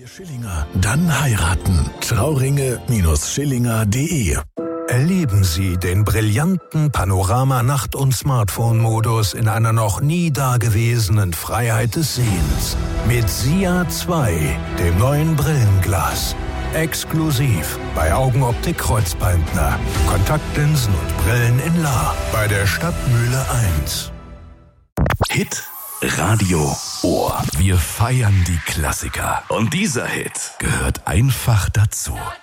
Schillinger, dann heiraten. Trauringe-Schillinger.de. Erleben Sie den brillanten Panorama-Nacht- und Smartphone-Modus in einer noch nie dagewesenen Freiheit des Sehens. Mit SIA 2, dem neuen Brillenglas. Exklusiv bei Augenoptik Kreuzbeindner. Kontaktlinsen und Brillen in La. Bei der Stadtmühle 1. Hit Radio Ohr. Wir feiern die Klassiker. Und dieser Hit gehört einfach dazu.